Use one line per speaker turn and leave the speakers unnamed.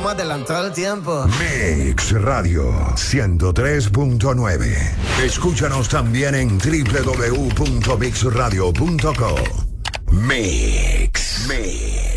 Estamos adelantados al tiempo.
Mix Radio 103.9. Escúchanos también en www.mixradio.co. Mix.